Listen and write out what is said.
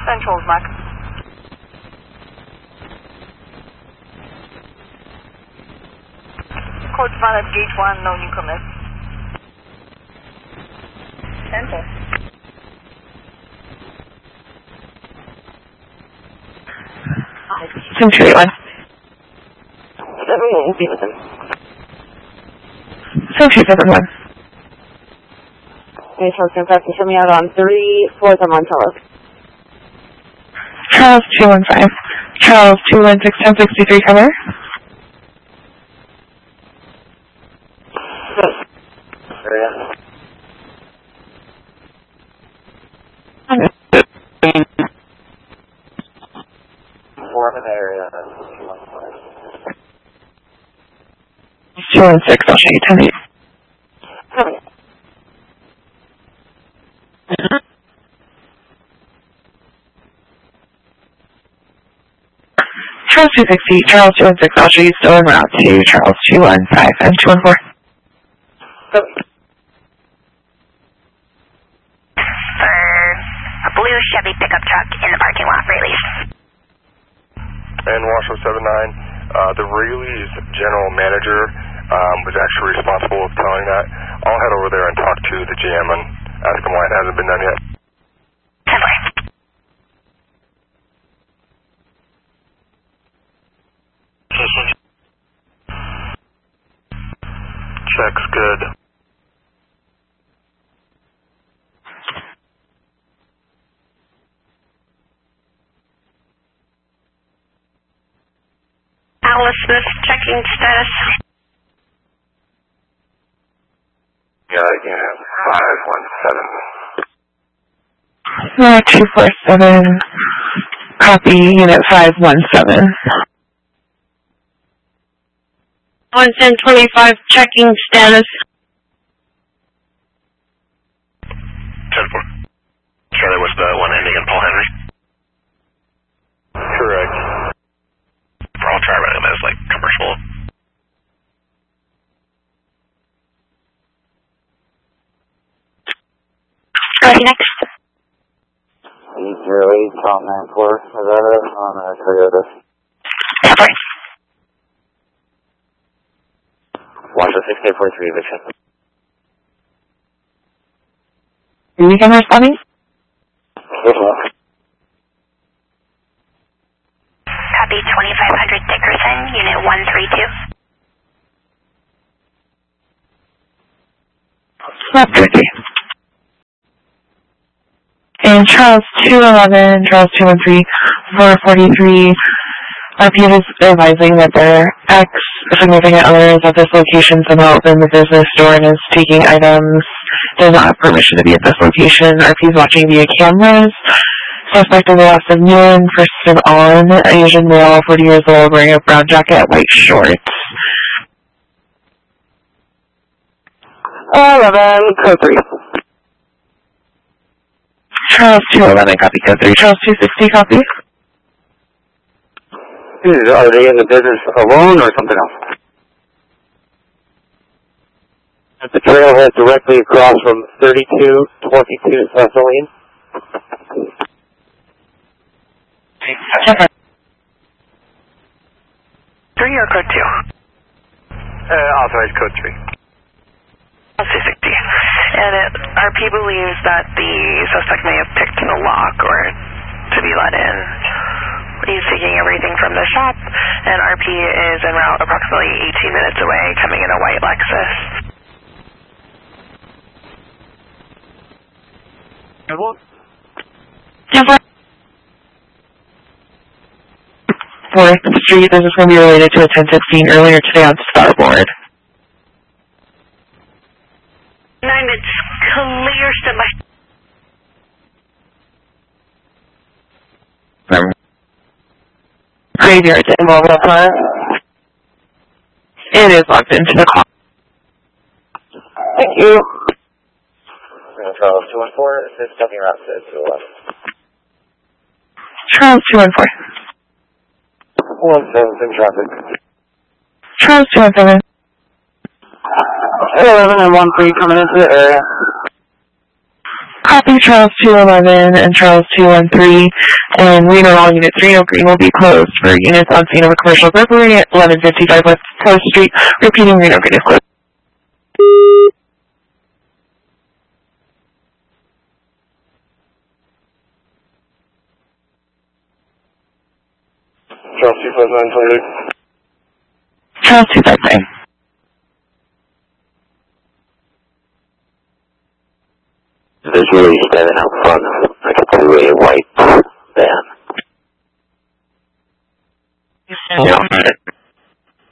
Central's Mac. Code 5, gate 1, no newcomers. Central. Century 1. We'll be with him. Century 7-1. Okay, Charles, can you show me out on 3-4 on Montello? Charles 215. Charles 216 1063 cover. Area. 216, I'll show you 10. Charles 260, Charles 216, I'll show you still en route to Charles 215 and 214. A blue Chevy pickup truck in the parking lot for release. And Washoe 79, the Rayleigh's general manager was actually responsible for telling that. I'll head over there and talk to the GM and ask him why it hasn't been done yet. Check's good. Alice Smith checking status. Yeah, unit 517. 247. Copy, unit 517. 11025 checking status. 10-4. Charlie was the one ending in Paul Henry? Correct. I'll try running them as like commercial. Next. 808, Tom 94, Nevada, on Toyota. Sorry. 16843, Vision. Are you guys responding? Copy 2500 Dickerson, unit 132. And Charles 211, Charles 213, 443, RP is advising that their ex-significant other is at this location, somehow opened the business door and is taking items, does not have permission to be at this location. RP is watching via cameras. Suspect in the last of noon, person on, Asian male, 40 years old, wearing a brown jacket, white shorts. 11, code 3. Charles 211, copy code 3. Charles 260, copy. Are they in the business alone or something else? At the trailhead directly across from 3222 Vaseline. 3 or code 2? Authorized code 3. 260. And RP believes that the suspect may have picked the lock or to be let in. He's taking everything from the shop, and RP is en route approximately 18 minutes away, coming in a white Lexus. Fourth Street, this is going to be related to a 1016 earlier today on Starboard. 9, it's clear, standby. Graveyard to involve the car. It is locked into the car. Thank you. Charles 214, this is stepping around to 211. Charles 214. 117 traffic. Charles 217. 11 and 13 coming into the area. Copy Charles 211 and Charles 213, and Reno All Units. Reno Green will be closed for units on scene of a commercial burglary at 1155 West Coast Street. Repeating, Reno Green is closed. Charles 259, Charles 259. Visually standing out front, like a two-way white